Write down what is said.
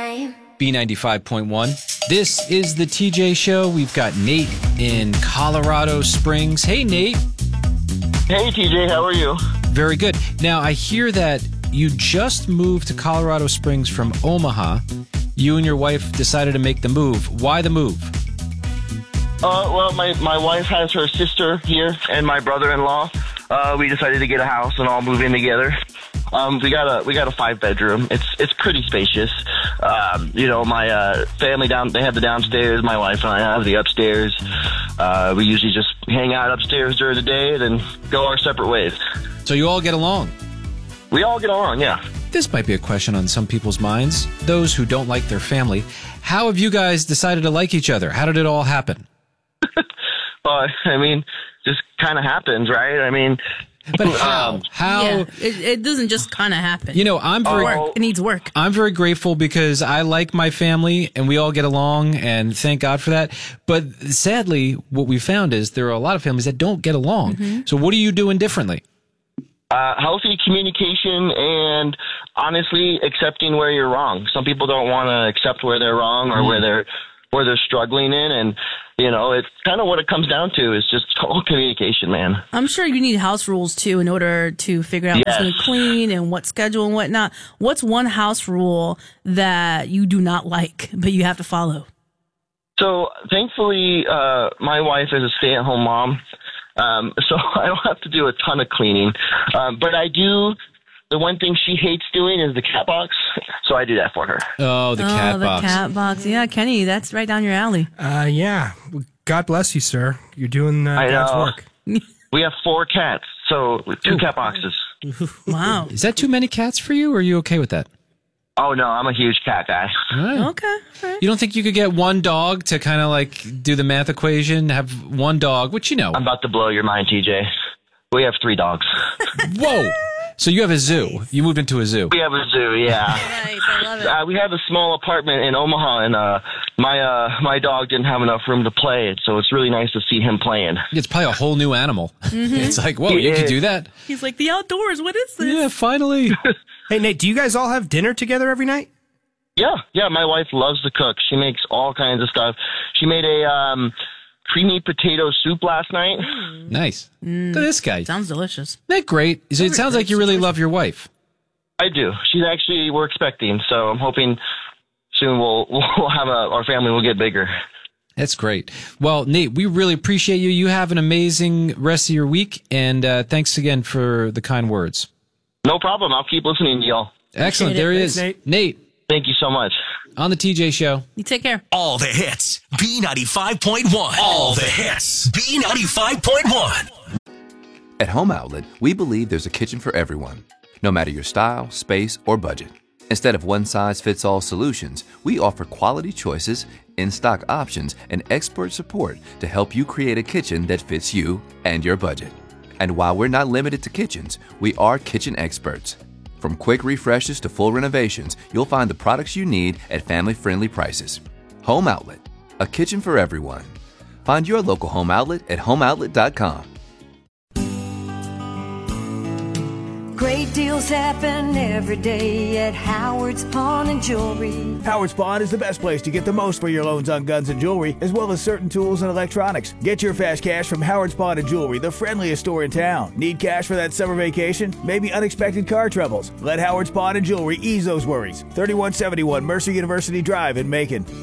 time. B95.1. This is the TJ Show. We've got Nate in Colorado Springs. Hey, Nate. Hey, TJ, how are you? Very good. Now, I hear that you just moved to Colorado Springs from Omaha. You and your wife decided to make the move. Why the move? Well, my wife has her sister here and my brother-in-law. We decided to get a house and all move in together. We got a 5-bedroom. It's pretty spacious. My family they have the downstairs. My wife and I have the upstairs. We usually just hang out upstairs during the day, then go our separate ways. So you all get along? We all get along, yeah. This might be a question on some people's minds, those who don't like their family. How have you guys decided to like each other? How did it all happen? Just kind of happens, right? But how? Yeah, it doesn't just kind of happen. It needs work. I'm very grateful because I like my family and we all get along, and thank God for that. But sadly, what we found is there are a lot of families that don't get along. Mm-hmm. So what are you doing differently? Healthy communication and honestly accepting where you're wrong. Some people don't want to accept where they're wrong or where they're struggling in, and it's kind of what it comes down to is just total communication, man. I'm sure you need house rules too in order to figure out what's going to clean and what schedule and whatnot. What's one house rule that you do not like but you have to follow? So thankfully, my wife is a stay-at-home mom. So I don't have to do a ton of cleaning. But I do. The one thing she hates doing is the cat box. So I do that for her. Oh, the cat box. The cat box. Yeah, Kenny, that's right down your alley. Yeah. God bless you, sir. You're doing God's work. We have 4 cats, so 2 cat boxes. Wow. Is that too many cats for you, or are you okay with that? Oh, no, I'm a huge cat guy. All right. Okay. All right. You don't think you could get one dog to kind of do the math equation, have one dog, which I'm about to blow your mind, TJ. We have 3 dogs. Whoa. So you have a zoo. You moved into a zoo. We have a zoo, yeah. Nice, I love it. We have a small apartment in Omaha, and my dog didn't have enough room to play, so it's really nice to see him playing. It's probably a whole new animal. Mm-hmm. It's like, whoa, you can do that? He's like, the outdoors, what is this? Yeah, finally. Hey, Nate, do you guys all have dinner together every night? Yeah, my wife loves to cook. She makes all kinds of stuff. She made a creamy potato soup last night. Nice. Look at this guy. Sounds delicious. Isn't that great? So it sounds like you really love your wife. I do. We're expecting, so I'm hoping soon we'll have our family will get bigger. That's great. Well, Nate, we really appreciate you. You have an amazing rest of your week, and thanks again for the kind words. No problem. I'll keep listening to y'all. Excellent. There he is. Nate. Thank you so much. On the TJ Show. You take care. All the hits. B95.1. All the hits. B95.1. At Home Outlet, we believe there's a kitchen for everyone, no matter your style, space, or budget. Instead of one-size-fits-all solutions, we offer quality choices, in-stock options, and expert support to help you create a kitchen that fits you and your budget. And while we're not limited to kitchens, we are kitchen experts. From quick refreshes to full renovations, you'll find the products you need at family-friendly prices. Home Outlet, a kitchen for everyone. Find your local Home Outlet at homeoutlet.com. Great deals happen every day at Howard's Pawn and Jewelry. Howard's Pawn is the best place to get the most for your loans on guns and jewelry, as well as certain tools and electronics. Get your fast cash from Howard's Pawn and Jewelry, the friendliest store in town. Need cash for that summer vacation? Maybe unexpected car troubles? Let Howard's Pawn and Jewelry ease those worries. 3171 Mercer University Drive in Macon.